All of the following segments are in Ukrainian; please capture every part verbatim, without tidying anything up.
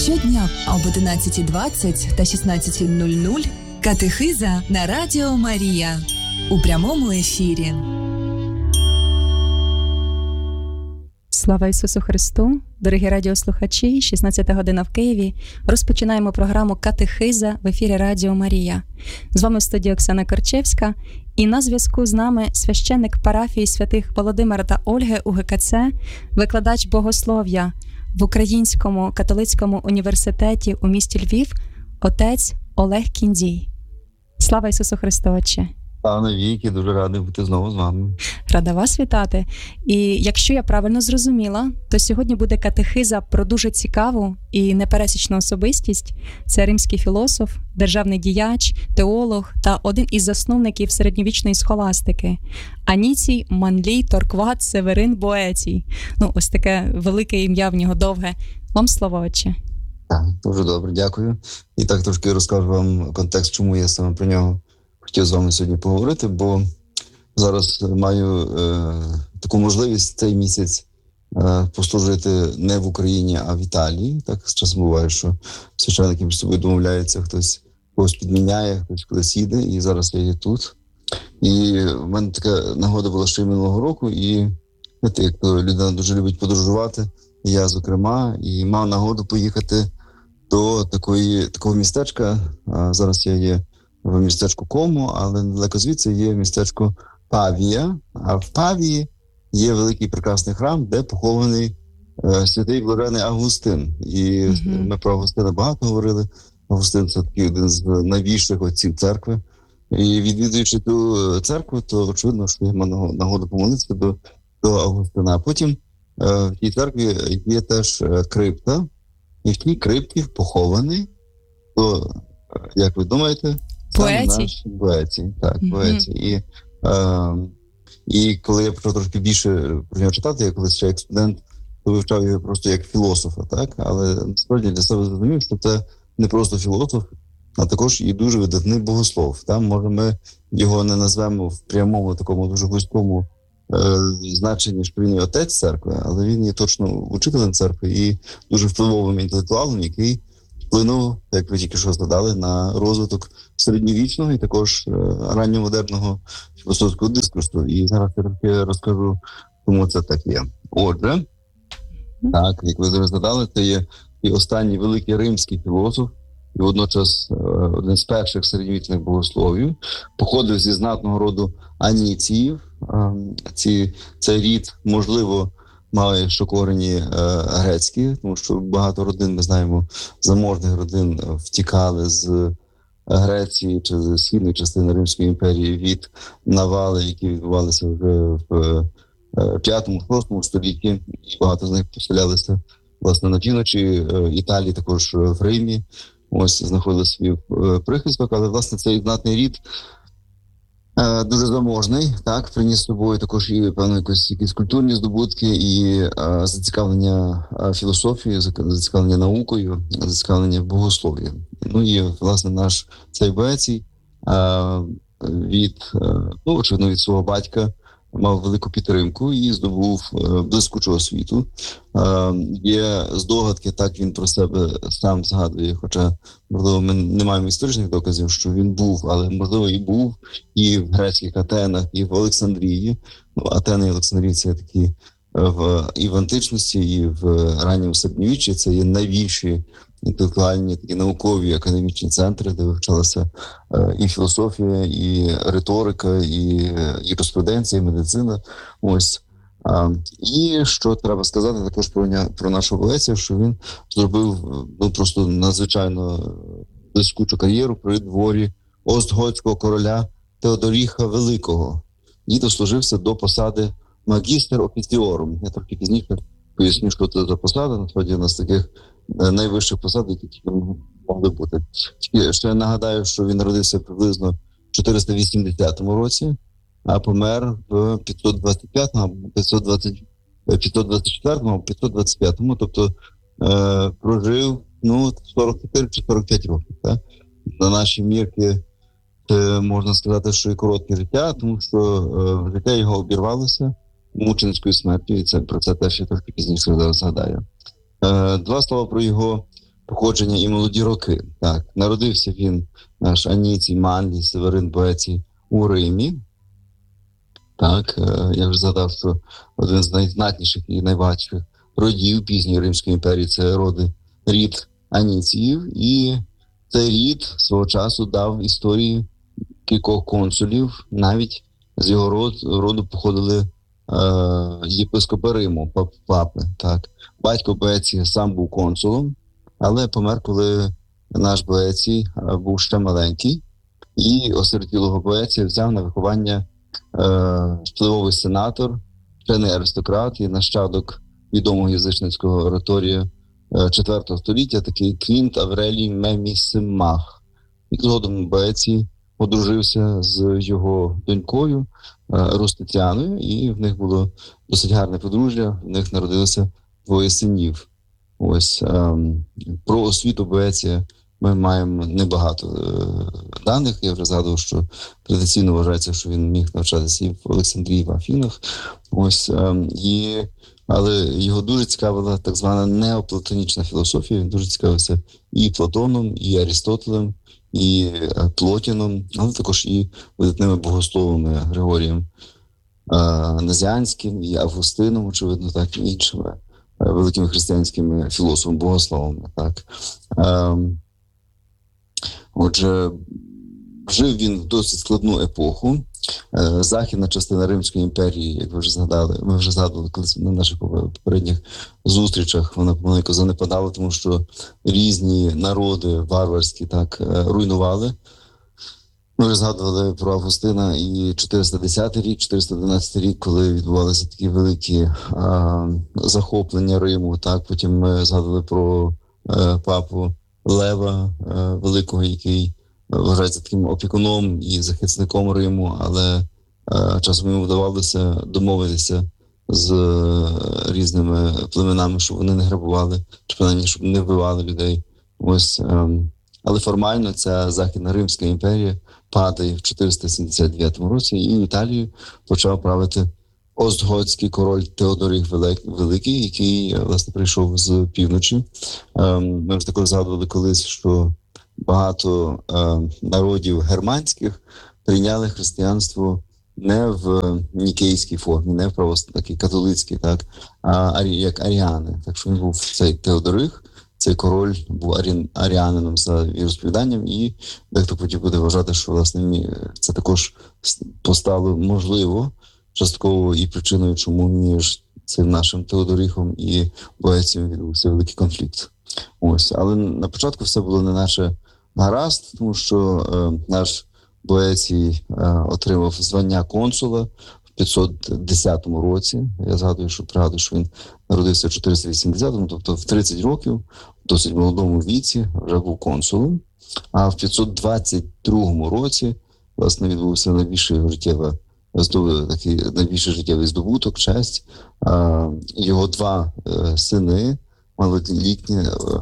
Щодня об одинадцятій двадцять та шістнадцятій нуль нуль катехиза на Радіо Марія у прямому ефірі. Слава Ісусу Христу! Дорогі радіослухачі, шістнадцята година в Києві. Розпочинаємо програму «Катехиза» в ефірі Радіо Марія. З вами в студії Оксана Корчевська. І на зв'язку з нами священник парафії святих Володимира та Ольги УГКЦ, викладач богослов'я в Українському католицькому університеті у місті Львів, отець Олег Кіндій. Слава Ісусу Христу, Отче! Слава навіки, дуже радий бути знову з вами. Рада вас вітати. І якщо я правильно зрозуміла, то сьогодні буде катехиза про дуже цікаву і непересічну особистість. Це римський філософ, державний діяч, теолог та один із засновників середньовічної схоластики – Аніцій Манлій Торкват Северин Боецій. Ну, ось таке велике ім'я в нього довге. Вам слово, Отче. Так, дуже добре, дякую. І так трошки розкажу вам контекст, чому я саме про нього хотів з вами сьогодні поговорити, бо зараз маю е, таку можливість цей місяць е, послужити не в Україні, а в Італії. Так з часом буває, що священники між собою домовляються, хтось когось підміняє, хтось кудись їде, і зараз я є тут. І в мене така нагода була ще й минулого року, і знаєте, як людина дуже любить подорожувати, і я, зокрема, і мав нагоду поїхати до такої, такого містечка. А зараз я є в містечку Комо, але недалеко звідси є містечко Павія. А в Павії є великий прекрасний храм, де похований е, святий блажений Августин. І mm-hmm. ми про Августина багато говорили. Августин – це такий один з найбільших отців церкви. І відвідуючи ту церкву, то очевидно, що я мав нагоду помолитися до, до Августина. А потім е, в тій церкві є теж крипта, і в тій крипті похований, то, як ви думаєте, Боецій. Боецій, так, mm-hmm. Боецій. І, е, і коли я почав трошки більше про нього читати, я колись ще як студент, то вивчав його просто як філософа, так? Але насправді для себе зрозумів, що це не просто філософ, а також і дуже видатний богослов. Там, може, ми його не назвемо в прямому такому дуже вузькому е, значенні, що він є отець церкви, але він є точно учителем церкви і дуже впливовим інтелектуалом, який вплинув, як ви тільки що згадали, на розвиток середньовічного і також е, ранньомодерного філософського дискурсу. І зараз я трохи розкажу, чому це так є. Отже, так, як ви зараз згадали, це є і останній великий римський філософ, і водночас е, один з перших середньовічних богословів, походив зі знатного роду Аніціїв. Е, ці, цей рід, можливо, має що корені е, грецькі, тому що багато родин, ми знаємо, заможних родин втікали з Греції чи з східної частини Римської імперії від навали, які відбувалися вже в п'ятому-шостому столітті, і багато з них поселялися, власне, на півночі Італії, також в Римі, ось знаходили свій прихисток, але, власне, цей знатний рід дуже заможний, так, приніс з собою також і, певно, якось, якісь культурні здобутки і а, зацікавлення а, філософією, зацікавлення наукою, зацікавлення богослов'ям. Ну і, власне, наш цей Боецій а, від, а, ну, очевидно, від свого батька мав велику підтримку і здобув а, блискучу освіту. А, є здогадки, так він про себе сам згадує, хоча, можливо, ми не маємо історичних доказів, що він був, але, можливо, і був і в грецьких Атенах, і в Олександрії. Ну, Атени і Олександрії – це такі в, і в античності, і в ранньому середньовіччі. Це є найбільші інтелектуальні, такі наукові, академічні центри, де вивчалася е, і філософія, і риторика, і юриспруденція, і медицина. Ось. А, і що треба сказати також про, про нашого Боеція, що він зробив ну, просто надзвичайно блискучу кар'єру при дворі Остготського короля Теодоріха Великого і дослужився до посади магістр офіціорум. Я трохи пізніше поясню, що це за посада. Насправді, у нас таких найвищих посад, які тільки могли бути. Тільки ще нагадаю, що він народився приблизно в чотириста вісімдесятому році, а помер в п'ятсот двадцять п'ятому, п'ятсот двадцять, п'ятсот двадцять четвертому, п'ятсот двадцять п'ятому, тобто е, прожив ну, сорок чотири чи сорок п'ять років. Так? На наші мірки це, можна сказати, що і коротке життя, тому що е, життя його обірвалося мученицькою смертю, і це, про це теж я трохи пізніше зараз згадаю. Е, два слова про його походження і молоді роки. Так, народився він, наш Аніцій Манлій Северин Боецій, у Римі. Так, я вже згадав, що один з найзнатніших і найбагатших родів пізньої Римської імперії – це роди, рід Аніціїв. І цей рід свого часу дав історії кількох консулів, навіть з його род, роду походили е, єпископи Риму, папи. Так. Батько Боецій сам був консулом, але помер, коли наш Боецій був ще маленький, і осиротілого Боеція взяв на виховання е, впливовий сенатор, ще не аристократ і нащадок відомого язичницького ораторія четвертого століття, такий Квінт Аврелій Мемісимах. І згодом Боецій одружився з його донькою Рустиціаною, і в них було досить гарне подружжя, в них народилося двоє синів. Ось, ем, про освіту Боеція ми маємо небагато е, даних. Я вже згадував, що традиційно вважається, що він міг навчатися і в Олександрії, в Афінах. Ось, ем, і, але його дуже цікавила так звана неоплатонічна філософія. Він дуже цікавився і Платоном, і Арістотелем, і Плотіном, але також і видатними богословами Григорієм е, Назіанським, і Августином, очевидно, так, і іншими великими християнськими філософами, богословами. Так. Ем, отже, жив він в досить складну епоху. Е, західна частина Римської імперії, як ви вже згадали, ми вже згадували колись на наших попередніх зустрічах, вона помаленьку занепадала, тому що різні народи варварські так руйнували. Ми вже згадували про Августина і чотириста десятий рік, чотириста одинадцятий рік, коли відбувалися такі великі а, захоплення Риму. Так, потім ми згадували про а, папу Лева а, Великого, який вважається таким опікуном і захисником Риму, але а, часом йому вдавалося домовитися з а, різними племенами, щоб вони не грабували, чи принаймні, щоб не вбивали людей. Ось, а, але формально ця Західна Римська імперія падає в чотириста сімдесят дев'ятому році, і Італію почав правити остготський король Теодорих Великий, який, власне, прийшов з півночі. Ми вже також згадували колись, що багато народів германських прийняли християнство не в нікейській формі, не в православній, католицькій, так, а як аріани. Так що він був цей Теодорих. Цей король був арі... аріанином за віросповіданням, і дехто потім буде вважати, що, власне, це також постало можливо частково і причиною, чому між цим нашим Теодорихом і Боецієм відбувся великий конфлікт. Ось. Але на початку все було не наче гаразд, тому що е, наш Боецій е, отримав звання консула в п'ятсот десятому році. Я згадую, що пригадую, що він народився в чотириста вісімдесятому, тобто в тридцять років, в досить молодому віці, вже був консулом. А в п'ятсот двадцять другому році, власне, відбувся найбільший життєвий, такий найбільший життєвий здобуток, честь. Його два сини, малолітні,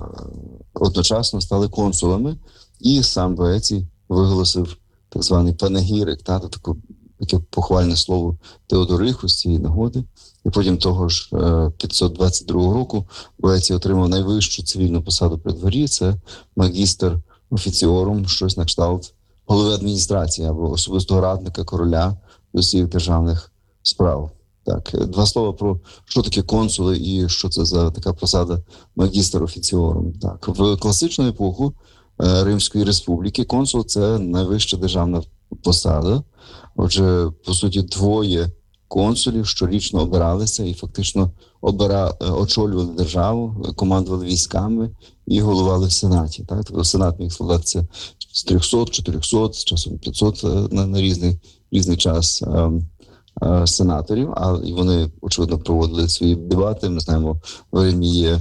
одночасно стали консулами, і сам Боецій виголосив так званий панегірик, та, таку, таке похвальне слово Теодориху з цієї нагоди. І потім того ж п'ятсот двадцять другого року Боецій отримав найвищу цивільну посаду при дворі, це магістр офіціорум, щось на кшталт голови адміністрації або особистого радника короля з усіх державних справ. Так, два слова про що таке консули і що це за така посада магістр офіціорум. Так, в класичну епоху Римської республіки консул – це найвища державна посада. Отже, по суті, двоє консулів щорічно обиралися і фактично обира... очолювали державу, командували військами і головували в Сенаті. Так? Тобто Сенат міг складатися з трьохсот, чотирьохсот, з часом п'ятсот на, на різний, різний час а, а, сенаторів, а і вони, очевидно, проводили свої дебати. Ми знаємо, в Римі є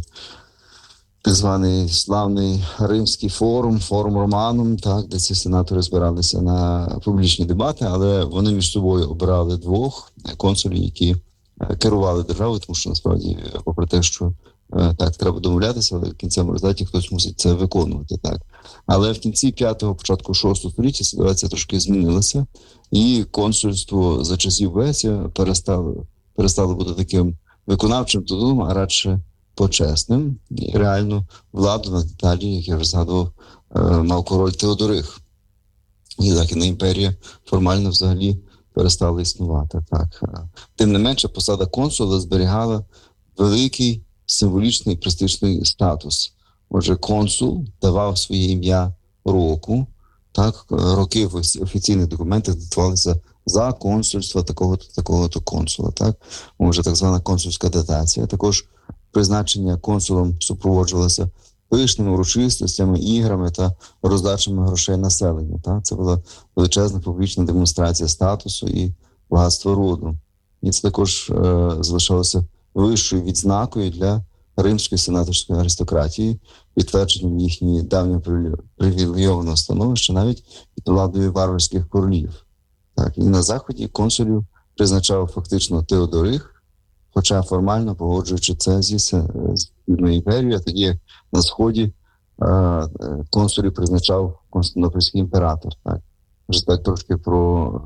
так званий славний Римський форум, форум Романум, так, де ці сенатори збиралися на публічні дебати, але вони між собою обирали двох консулів, які керували державою, тому що насправді, попри те, що так, треба домовлятися, але в кінцевому результаті хтось мусить це виконувати. Так. Але в кінці п'ятого, початку шостого століття ситуація трошки змінилася, і консульство за часів Боеція перестало, перестало бути таким виконавчим титулом, а радше почесним, і реальну владу над Італією, як я вже згадував, мав король Теодорих. І Західна імперія формально взагалі перестала існувати. Так. Тим не менше, посада консула зберігала великий символічний престижний статус. Отже, консул давав своє ім'я року. Так, роки в офіційних документах датувалися за консульства такого-то, такого-то консула. Так, може, так звана консульська датація. Також призначення консулом супроводжувалося пишними урочистостями, іграми та роздачами грошей населенню. Так, це була величезна публічна демонстрація статусу і багатства роду. І це також е, залишалося вищою відзнакою для римської сенаторської аристократії, підтвердженням їхньої давнього привілейованого становища навіть під владою варварських королів. Так, і на Заході консулів призначав фактично Теодорих, хоча формально погоджуючи це зі Східною імперією, а тоді як на Сході е, консулів призначав Константинопольський імператор. Так, вже так трошки про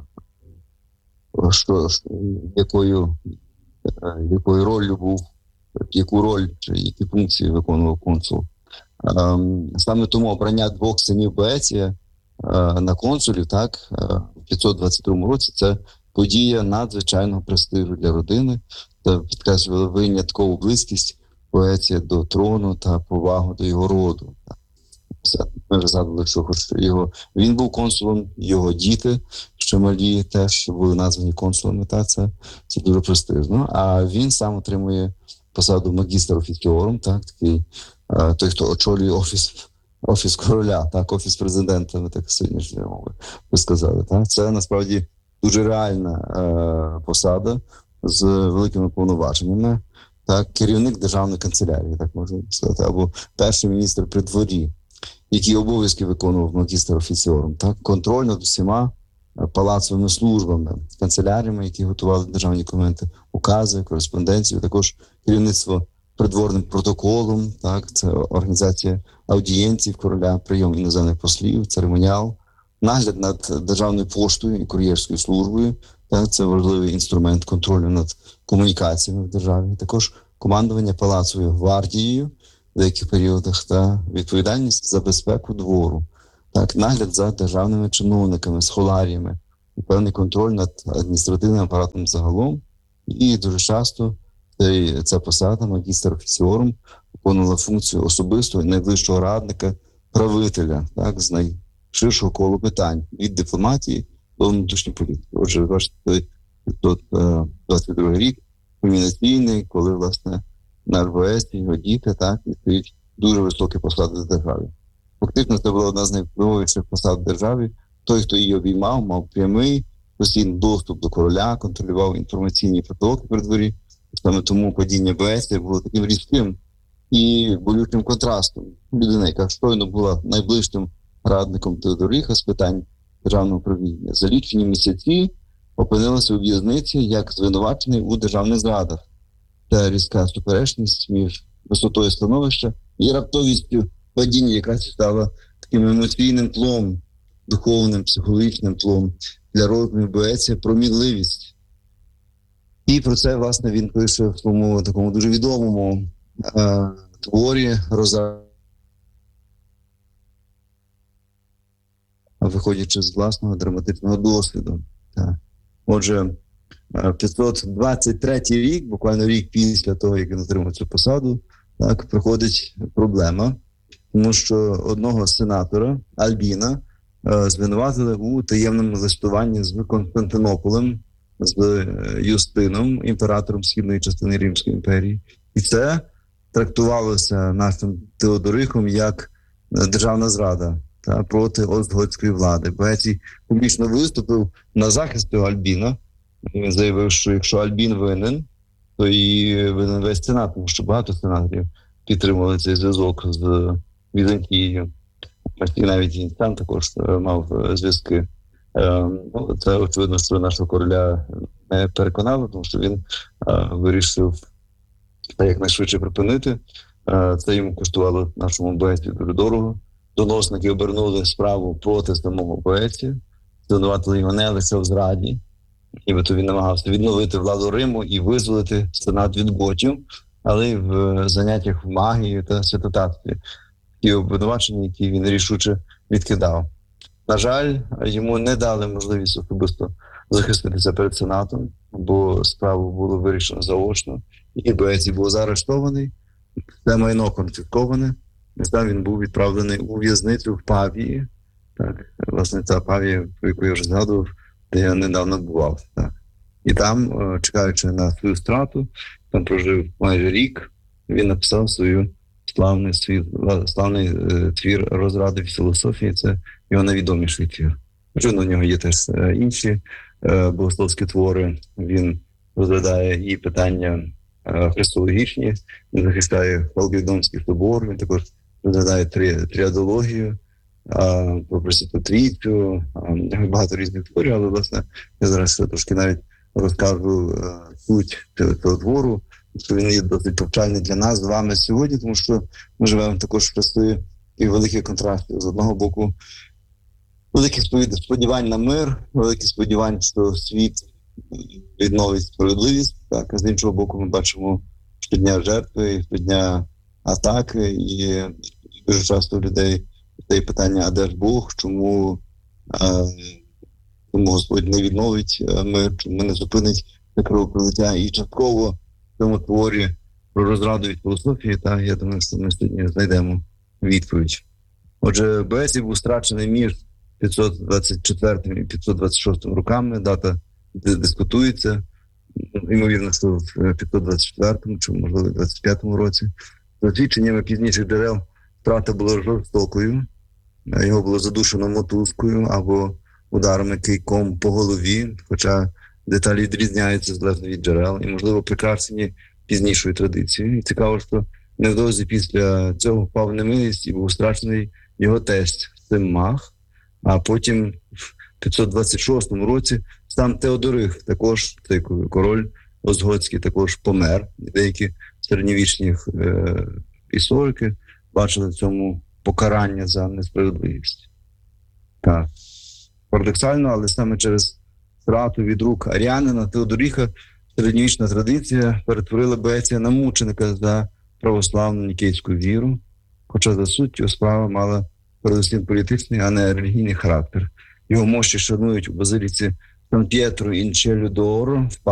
що, що якою, якою ролью був, яку роль чи які функції виконував консул. Саме тому обрання двох синів Боеція на консулів, так, у п'ятсот двадцять другому році, це подія надзвичайного престижу для родини, та підкреслювала виняткову близькість Боеція до трону та повагу до його роду. Ми вже згадували, що хоч його, він був консулом, його діти, що малі, теж були названі консулами, та це, це дуже престижно. А він сам отримує посаду магістр офіціорум, так, такий, а, той, хто очолює офіс, офіс короля, так, офіс президента, ми так сьогоднішньої мови ви сказали. Так. Це насправді дуже реальна е, посада з великими повноваженнями. Так, керівник державної канцелярії, так можна сказати, або перший міністр при дворі, які обов'язки виконував магістр офіціорум, так, контроль над усіма палацовими службами, канцеляріями, які готували державні документи, укази, кореспонденцію, також керівництво придворним протоколом, так, це організація аудієнцій короля, прийом іноземних послів, церемоніал, нагляд над державною поштою і кур'єрською службою, так, це важливий інструмент контролю над комунікаціями в державі, також командування палацовою гвардією в деяких періодах та відповідальність за безпеку двору. Так, нагляд за державними чиновниками, схоларіями, певний контроль над адміністративним апаратом загалом. І дуже часто цей, ця посада, магістр офіціорум, виконувала функцію особистого найближчого радника, правителя, так, з найширшого колу питань від дипломатії до внутрішньої політики. Отже, ви бачите, п'ятсот двадцять другий рік, кульмінаційний, коли, власне, на ар ве ес, його діти, так, і стоїть дуже високі посади в державі. Фактично, це була одна з найвпливовіших посад в державі. Той, хто її обіймав, мав прямий постійний доступ до короля, контролював інформаційні протоки при дворі. Саме тому падіння Боеція було таким різким і болючим контрастом. Людина, яка щойно була найближчим радником Теодориха з питань державного управління, за лічені місяці опинилася у в'язниці як звинувачений у державних зрадах. Та різка суперечність між висотою становища і раптовістю падіння, яка стала таким емоційним тлом, духовним, психологічним тлом для роздумів Боеція про мінливість. І про це, власне, він пише в своєму такому дуже відомому е, творі «Роза», виходячи з власного драматичного досвіду. Так. Отже, п'ятсот двадцять третій рік, буквально рік після того, як він отримав цю посаду, так, приходить проблема, тому що одного сенатора, Альбіна, звинуватили у таємному листуванні з Константинополем, з Юстином, імператором східної частини Римської імперії. І це трактувалося нашим Теодорихом як державна зрада та, проти остготської влади. Боецій публічно виступив на захист цього Альбіна. Він заявив, що якщо Альбін винен, то і винен весь сенат, тому що багато сенаторів підтримували цей зв'язок з Візантією. І навіть він сам також мав зв'язки. Це очевидно, що нашого короля не переконало, тому що він вирішив якнайшвидше припинити. Це йому коштувало нашому Боецію дуже дорого. Доносники обернули справу проти самого Боеція, звинуватили його не лише в зраді, нібито він намагався відновити владу Риму і визволити сенат від готів, але й в заняттях в магії та святотатстві. Ті обвинувачення, які він рішуче відкидав. На жаль, йому не дали можливість особисто захиститися перед Сенатом, бо справу було вирішено заочно, і Боецький був заарештований, це майно конфісковане, і там він був відправлений у в'язницю в Павії, так, власне, ця Павія, про яку я вже згадував, де я недавно бував. Так. І там, чекаючи на свою страту, там прожив майже рік, він написав свою славний, свій, славний е, твір «Розради філософії», це його найвідоміший твір. Звичайно, у нього є теж е, інші е, богословські твори, він розглядає і питання е, христологічні, він захищає Халкідонський собор, він також розглядає три, тріадологію, е, про Пресвяту Трійцю, е, багато різних творів, але, власне, я зараз трошки навіть розкажу е, суть цього твору, що він є досить повчальний для нас з вами сьогодні, тому що ми живемо також в часи і великих контрастів. З одного боку, великі сподівань на мир, великі сподівань, що світ відновить справедливість. Так, а з іншого боку, ми бачимо щодня жертви, щодня атаки, і дуже часто у людей стає питання, а де ж Бог, чому, а, чому Господь не відновить мир, чому не зупинить це кровопролиття. І частково в цьому творі про розраду від філософії, та я думаю, що ми сьогодні знайдемо відповідь. Отже, Боецький був страчений між п'ятсот двадцять четвертим і п'ятсот двадцять шостим роками, дата дискутується, ймовірно, що в п'ятсот двадцять четвертому, чи, можливо, в двадцять п'ятому році. За свідченнями пізніших джерел, страта була жорстокою, його було задушено мотузкою або ударами кийком по голові, хоча деталі відрізняються залежно від джерел і, можливо, прикрашені пізнішою традицією. І цікаво, що невдовзі після цього впав в немилість і був страчений його тесть Симмах, а потім в п'ятсот двадцять шостому році сам Теодорих, також цей король Озгодський, також помер. Деякі середньовічні е, історики бачили в цьому покарання за несправедливість. Так. Парадоксально, але саме через страту від рук аріянина Теодоріха середньовічна традиція перетворила Боецького на мученика за православну нікейську віру, хоча за суттю справа мала передусім політичний, а не релігійний характер. Його мощі шанують у базиліці Сан П'єтро ін Челю д'Оро в